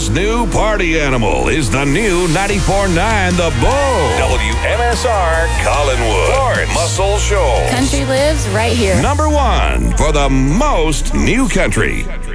Nashville's new party animal is the new 94.9 The Bull. WMSR Collinwood. Florence Muscle Shoals. Country lives right here. Number one for the most new country.